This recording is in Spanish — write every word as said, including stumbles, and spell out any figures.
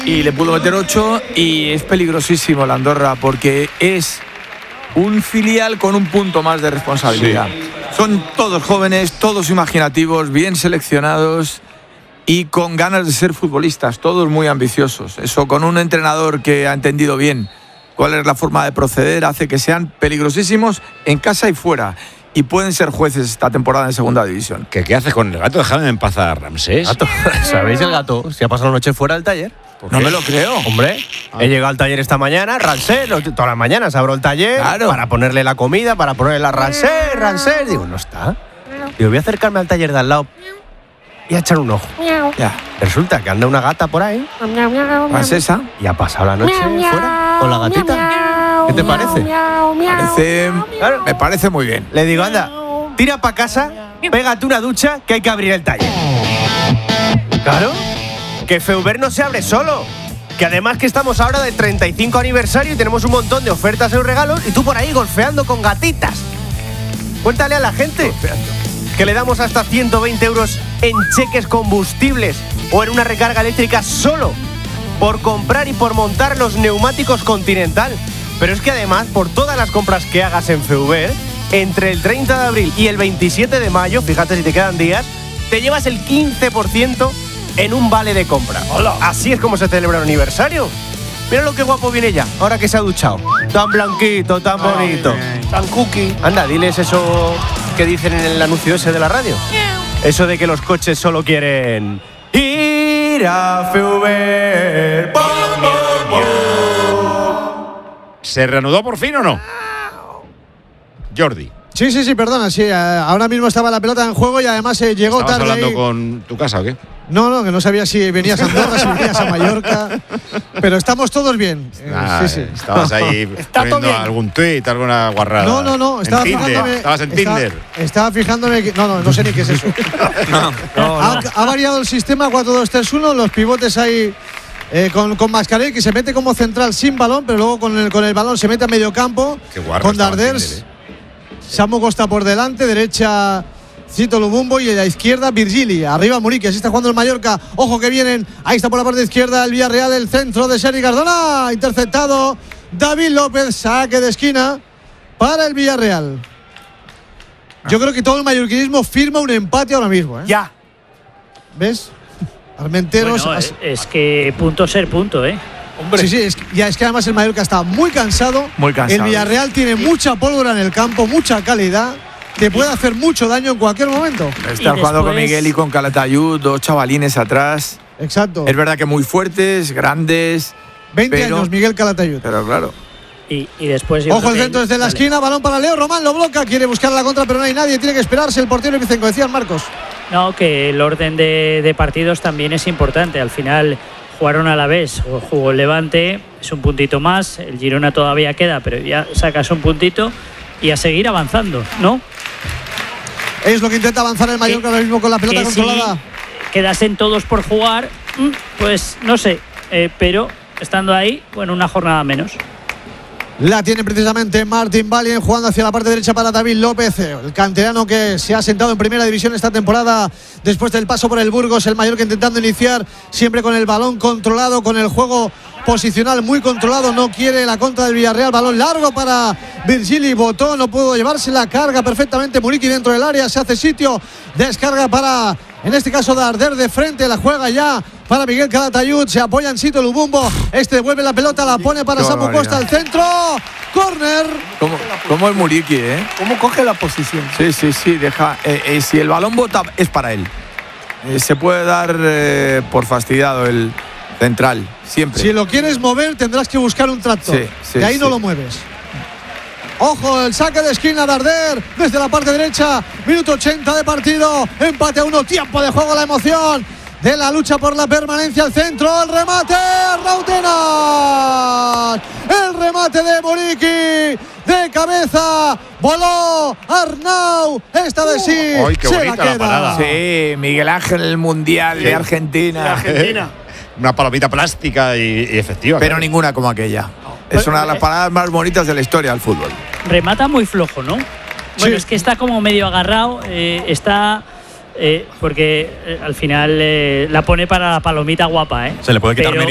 y le pudo meter ocho, y es peligrosísimo la Andorra porque es un filial con un punto más de responsabilidad. Sí. Son todos jóvenes, todos imaginativos, bien seleccionados y con ganas de ser futbolistas, todos muy ambiciosos. Eso, con un entrenador que ha entendido bien cuál es la forma de proceder, hace que sean peligrosísimos en casa y fuera. Y pueden ser jueces esta temporada en segunda división. ¿Qué, qué haces con el gato? Déjame en paz a Ramsés. ¿Gato? ¿Sabéis el gato? Si ha pasado la noche fuera del taller. No me lo creo. Hombre, ah. he llegado al taller esta mañana, Ramsés, todas las mañanas abro el taller claro. para ponerle la comida, para ponerle la Ramsés, Ramsés. Digo, no está. Digo, voy a acercarme al taller de al lado y a echar un ojo. Ya. Resulta que anda una gata por ahí. Francesa. Y ha pasado la noche fuera con la gatita. ¿Qué te parece? Parece claro. Me parece muy bien. Le digo, anda, tira para casa, pégate una ducha, que hay que abrir el taller. Claro, que Feuber no se abre solo. Que además que estamos ahora del treinta y cinco aniversario y tenemos un montón de ofertas y regalos y tú por ahí golfeando con gatitas. Cuéntale a la gente golfeando. Que le damos hasta ciento veinte euros en cheques combustibles o en una recarga eléctrica solo por comprar y por montar los neumáticos Continental. Pero es que además, por todas las compras que hagas en Feuber, entre el treinta de abril y el veintisiete de mayo, fíjate si te quedan días, te llevas el quince por ciento en un vale de compra. Hola. Así es como se celebra el aniversario. Mira lo que guapo viene ya, ahora que se ha duchado. Tan blanquito, tan bonito. Ay, tan cookie. Anda, diles eso que dicen en el anuncio ese de la radio. Eso de que los coches solo quieren ir a Feuber. ¡Pum, pum, pum! ¿Se reanudó por fin o no? Jordi. Sí, sí, sí, perdona, sí. Ahora mismo estaba la pelota en juego y además eh, llegó ¿Estabas tarde. hablando ahí. con tu casa o qué? No, no, que no sabía si venías a Andorra, si venías a Mallorca. Pero estamos todos bien. Eh, ah, sí, sí. Estabas ahí poniendo algún tuit, alguna guarrada. No, no, no. Estaba en fijándome. Tinder. Estabas en estaba, Tinder. Estaba fijándome. Que, no, no, no sé ni qué es eso. no, no, ha, no. ha variado el sistema cuatro dos tres uno. Los pivotes ahí. Eh, con, con Mascarell, que se mete como central sin balón, pero luego con el, con el balón se mete a medio campo. Con Darders. Eh. Samu Costa por delante, derecha Cito Lubumbo y a la izquierda Virgili. Arriba Muriqui, así está jugando el Mallorca. Ojo que vienen, ahí está por la parte izquierda el Villarreal, el centro de Sergi Cardona. Interceptado David López, saque de esquina para el Villarreal. Yo creo que todo el mallorquinismo firma un empate ahora mismo, ¿eh? Ya. ¿Ves? Armenteros. Bueno, es, es que punto ser punto, ¿eh? Hombre. Sí, sí, es, ya es que además el Mallorca está muy cansado. Muy cansado. El Villarreal tiene mucha pólvora en el campo, mucha calidad. Te puede hacer mucho daño en cualquier momento. Está jugando con Miguel y con Calatayud, dos chavalines atrás. Exacto. Es verdad que muy fuertes, grandes. veinte pero, años, Miguel Calatayud. Pero claro. Y, y después. Ojo el centro desde la vale. esquina, balón para Leo. Román lo bloca, quiere buscar la contra, pero no hay nadie. Tiene que esperarse el portero y Vicenco, decían Marcos. No, que el orden de, de partidos también es importante. Al final jugaron a la vez, jugó el Levante, es un puntito más. El Girona todavía queda, pero ya sacas un puntito y a seguir avanzando, ¿no? Es lo que intenta avanzar el Mallorca ahora mismo con la pelota que controlada. Si quedasen todos por jugar, pues no sé, eh, pero estando ahí, bueno, una jornada menos. La tiene precisamente Martín Valien jugando hacia la parte derecha para David López, el canterano que se ha sentado en primera división esta temporada después del paso por el Burgos. El Mallorca intentando iniciar siempre con el balón controlado, con el juego posicional muy controlado. No quiere la contra del Villarreal. Balón largo para Virgili. Botó, no pudo llevarse la carga perfectamente. Muriqui dentro del área, se hace sitio. Descarga para, en este caso, Darder de frente. La juega ya para Miguel Calatayud. Se apoya en Cito Lubumbo. Este devuelve la pelota, la pone para Samu Costa al centro. Córner. ¿Cómo, cómo el Muriqui, eh? ¿Cómo coge la posición? Sí, sí, sí. Deja. Eh, eh, si el balón bota, es para él. Eh, se puede dar eh, por fastidiado el central, siempre. Si lo quieres mover, tendrás que buscar un tractor. Sí, sí, de ahí sí. no lo mueves. Ojo, el saque de esquina Darder desde la parte derecha. Minuto ochenta de partido. Empate a uno. Tiempo de juego, la emoción de la lucha por la permanencia al centro. El remate, Rautenas. El remate de Muriqui. De cabeza. Voló Arnau. Esta vez sí. ¡Ay, qué se bonita la la queda. parada! Sí, Miguel Ángel, el Mundial Sí. de Argentina. De Argentina. Una palomita plástica y, y efectiva. Pero claro. ninguna como aquella. Es una de las paradas más bonitas de la historia del fútbol. Remata muy flojo, ¿no? Bueno, Sí. es que está como medio agarrado, eh, está... Eh, porque eh, al final eh, la pone para la palomita guapa, ¿eh? Se le puede quitar Pero